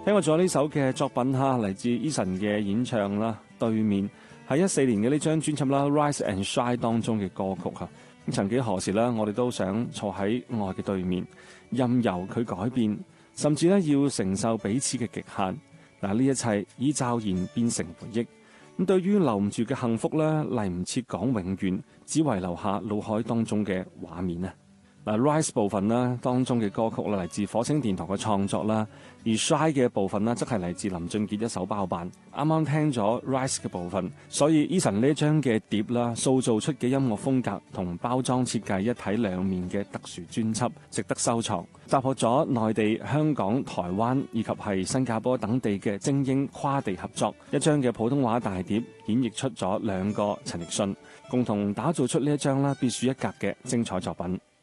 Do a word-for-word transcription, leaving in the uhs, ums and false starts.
聽過咗呢首嘅作品哈，嚟自 Eason 嘅演唱啦，對面係一四年嘅呢張專輯啦 Rise and Shine 當中嘅歌曲哈。咁曾幾何時咧，我哋都想坐喺愛嘅對面，任由佢改變，甚至咧要承受彼此嘅極限。嗱，呢一切已驟然變成回憶。咁對於留唔住嘅幸福咧，嚟唔切講永遠，只遺留下腦海當中嘅畫面啊！嗱 ，Rise 部分啦，當中嘅歌曲啦，嚟自火星電台嘅創作啦；而 Shine 嘅部分啦，則係嚟自林俊傑一手包辦。啱啱聽咗 Rise 嘅部分，所以 Eason 呢張嘅碟啦，塑造出嘅音樂風格同包裝設計一體兩面嘅特殊專輯，值得收藏。集合咗內地、香港、台灣以及係新加坡等地嘅精英跨地合作，一張嘅普通話大碟演繹出咗兩個陳奕迅，共同打造出呢一張啦別樹一格嘅精彩作品。